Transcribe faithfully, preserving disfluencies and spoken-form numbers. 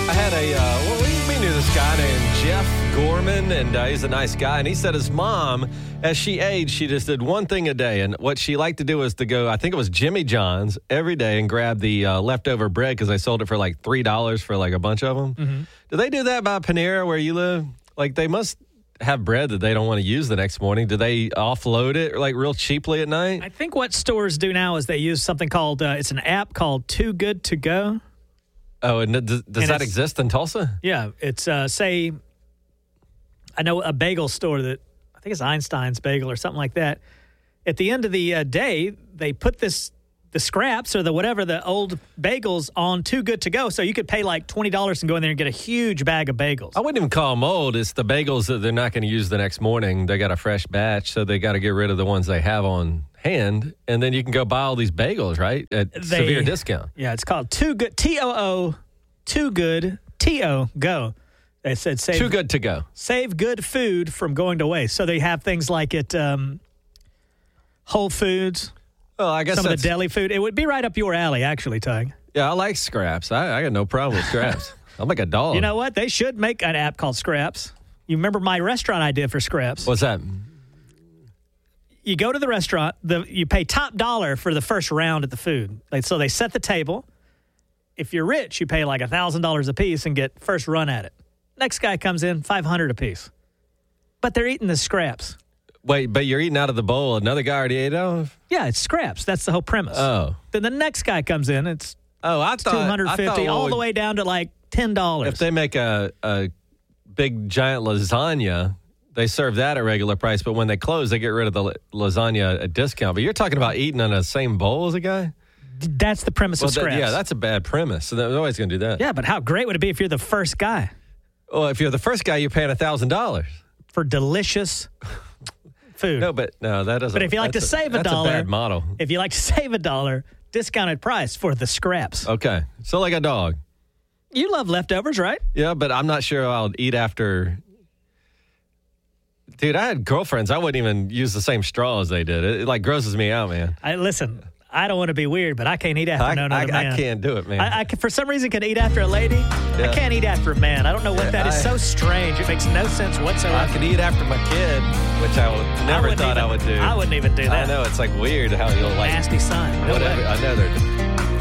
I had a, uh, well, we, we knew this guy named Jeff Gorman, and uh, he's a nice guy. And he said his mom, as she aged, she just did one thing a day. And what she liked to do was to go, I think it was Jimmy John's every day and grab the uh, leftover bread because they sold it for like three dollars for like a bunch of them. Mm-hmm. Do they do that by Panera where you live? Like they must have bread that they don't want to use the next morning. Do they offload it like real cheaply at night? I think what stores do now is they use something called, uh, it's an app called Too Good To Go. Oh, and does, does and that exist in Tulsa? Yeah. It's, uh, say, I know a bagel store that, I think it's Einstein's Bagel or something like that. At the end of the uh, day, they put this, the scraps or the whatever, the old bagels on Too Good To Go. So you could pay like twenty dollars and go in there and get a huge bag of bagels. I wouldn't even call them old. It's the bagels that they're not going to use the next morning. They got a fresh batch, so they got to get rid of the ones they have on hand. And then you can go buy all these bagels, right? At They- severe discount. Yeah, it's called Too Good, T O O, Too Good, T O, Go. They said save, Too good to go. save good food from going to waste. So they have things like at um, Whole Foods, Well, I guess some of that's, the deli food. It would be right up your alley, actually, Tug. yeah, I like scraps. I, I got no problem with scraps. I'm like a dog. You know what? They should make an app called Scraps. You remember my restaurant idea for Scraps? What's that? You go to the restaurant, the you pay top dollar for the first round at the food. Like, so they set the table. If you're rich, you pay like one thousand dollars a piece and get first run at it. Next guy comes in, five hundred dollars a piece. But they're eating the scraps. Wait, but you're eating out of the bowl another guy already ate out of? Yeah, it's scraps. That's the whole premise. Oh. Then the next guy comes in, it's Oh, I thought two hundred fifty dollars, I thought, all well, the way down to like ten dollars. If they make a, a big giant lasagna, they serve that at regular price, but when they close, they get rid of the la- lasagna at discount. But you're talking about eating in the same bowl as a guy? That's the premise Well, of that- scraps. yeah, that's a bad premise. So they're always going to do that. Yeah, but how great would it be if you're the first guy Well, if you're the first guy, you're paying one thousand dollars. for delicious food? No, but no, that doesn't. But if you like to that's save a that's dollar, a bad model. If you like to save a dollar, discounted price for the scraps. Okay, so like a dog. You love leftovers, right? Yeah, but I'm not sure I'll eat after. Dude, I had girlfriends. I wouldn't even use the same straw as they did. It, it like grosses me out, man. I listen. I don't want to be weird, but I can't eat after I, no I, another man. I can't do it, man. I, I can, for some reason, can eat after a lady. Yeah. I can't eat after a man. I don't know what Yeah, that is. I- So strange. It makes no sense whatsoever. I could eat after my kid, which I would, never wouldn't thought even- I would do. I wouldn't even do that. I know it's like weird how you'll like Nasty son. No whatever. way. I know they're